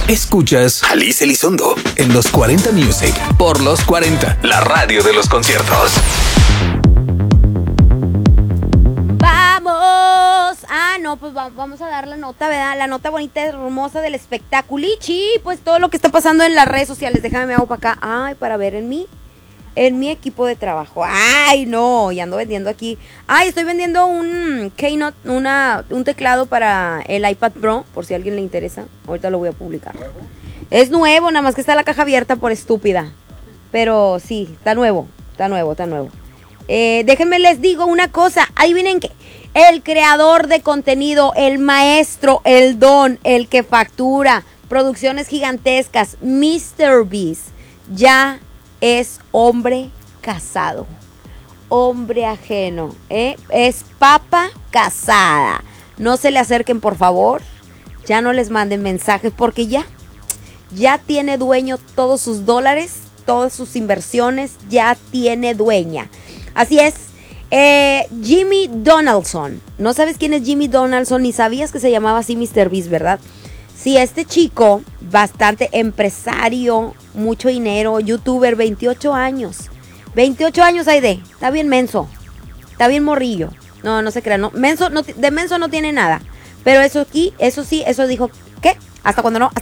Escuchas Alice Elizondo en los 40 Music por los 40, la radio de los conciertos. ¡Vamos! No, pues vamos a dar la nota, ¿verdad? La nota bonita, hermosa del espectaculichi. Pues todo lo que está pasando en las redes sociales. Déjame, me hago para acá. Ay, para ver en mi equipo de trabajo. Ay, no, y ando vendiendo aquí. Ay, estoy vendiendo un Keynote, un teclado para el iPad Pro, por si a alguien le interesa. Ahorita lo voy a publicar. Es nuevo, nada más que está la caja abierta por estúpida. Pero sí, está nuevo. Déjenme les digo una cosa. Ahí vienen que el creador de contenido, el maestro, el don, el que factura producciones gigantescas, MrBeast, ya es hombre casado, hombre ajeno, es papa casada. No se le acerquen, por favor, ya no les manden mensajes porque ya tiene dueño todos sus dólares, todas sus inversiones, ya tiene dueña. Así es, Jimmy Donaldson. ¿No sabes quién es Jimmy Donaldson? Ni sabías que se llamaba así MrBeast, ¿verdad? Sí, este chico, bastante empresario, mucho dinero, youtuber, 28 años. 28 años, Aide. Está bien menso. Está bien morrillo. No se crean, no. De menso no tiene nada. Pero eso aquí, eso sí, eso dijo, ¿qué? ¿Hasta cuándo no?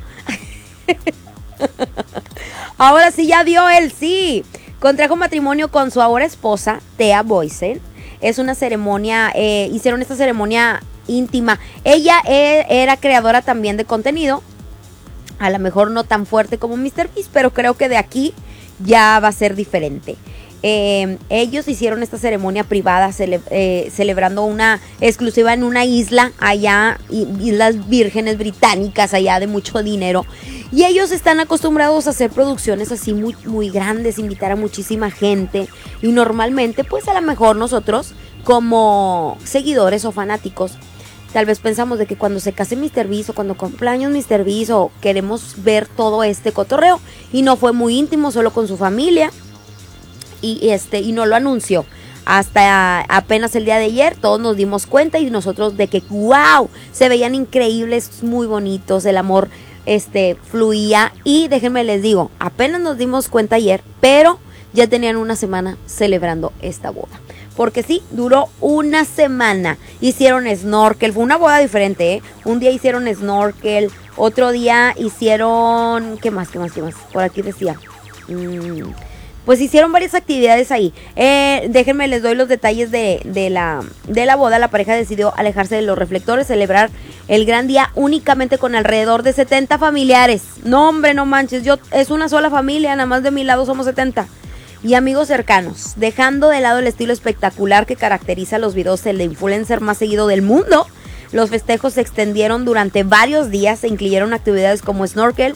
Ahora sí, ya dio él, sí. Contrajo matrimonio con su ahora esposa, Thea Boysen. Es una ceremonia, hicieron esta ceremonia íntima. Ella era creadora también de contenido, a lo mejor no tan fuerte como MrBeast, pero creo que de aquí ya va a ser diferente. Ellos hicieron esta ceremonia privada celebrando una exclusiva en una isla allá, Islas Vírgenes Británicas, allá de mucho dinero, y ellos están acostumbrados a hacer producciones así muy, muy grandes, invitar a muchísima gente, y normalmente pues a lo mejor nosotros como seguidores o fanáticos tal vez pensamos de que cuando se case MrBeast o cuando cumpla años MrBeast o queremos ver todo este cotorreo, y no fue muy íntimo, solo con su familia, y no lo anunció hasta apenas el día de ayer. Todos nos dimos cuenta y nosotros de que wow, se veían increíbles, muy bonitos, el amor fluía, y déjenme les digo, apenas nos dimos cuenta ayer, pero ya tenían una semana celebrando esta boda. Porque sí, duró una semana. Hicieron snorkel, fue una boda diferente, Un día hicieron snorkel, otro día hicieron... ¿Qué más? Por aquí decía. Pues hicieron varias actividades ahí. Déjenme les doy los detalles de la boda. La pareja decidió alejarse de los reflectores, celebrar el gran día únicamente con alrededor de 70 familiares. No, hombre, no manches, es una sola familia, nada más de mi lado somos 70. Y amigos cercanos, dejando de lado el estilo espectacular que caracteriza los videos del influencer más seguido del mundo. Los festejos se extendieron durante varios días, se incluyeron actividades como snorkel,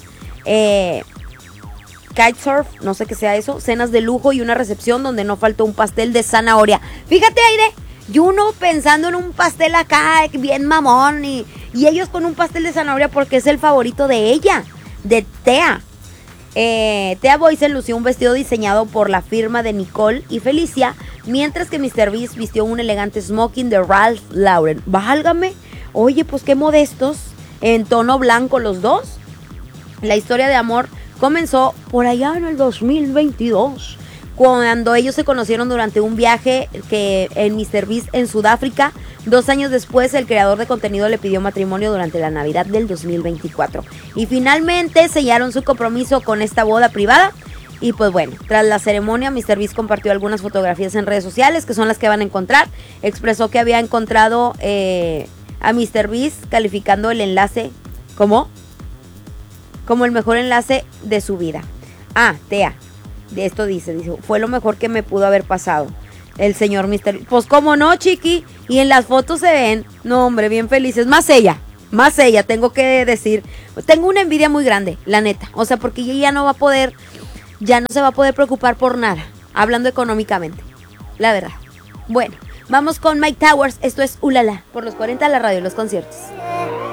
kitesurf, no sé qué sea eso, cenas de lujo y una recepción donde no faltó un pastel de zanahoria. Fíjate, Aide, y uno pensando en un pastel acá bien mamón, y ellos con un pastel de zanahoria porque es el favorito de ella, de Thea. Thea Boysen lució un vestido diseñado por la firma de Nicole y Felicia, mientras que MrBeast vistió un elegante smoking de Ralph Lauren. Válgame, oye, pues qué modestos, en tono blanco los dos. La historia de amor comenzó por allá en el 2022, cuando ellos se conocieron durante un viaje en MrBeast en Sudáfrica. 2 años después, el creador de contenido le pidió matrimonio durante la Navidad del 2024. Y finalmente sellaron su compromiso con esta boda privada. Y pues bueno, tras la ceremonia, MrBeast compartió algunas fotografías en redes sociales, que son las que van a encontrar. Expresó que había encontrado a MrBeast calificando el enlace como el mejor enlace de su vida. Thea, de esto dice, fue lo mejor que me pudo haber pasado. El señor MrBeast, pues cómo no, chiqui, y en las fotos se ven, no hombre, bien felices, más ella, tengo que decir, tengo una envidia muy grande, la neta, o sea, porque ella ya no se va a poder preocupar por nada, hablando económicamente, la verdad. Bueno, vamos con Mike Towers, esto es Ulala, por los 40, la radio, los conciertos.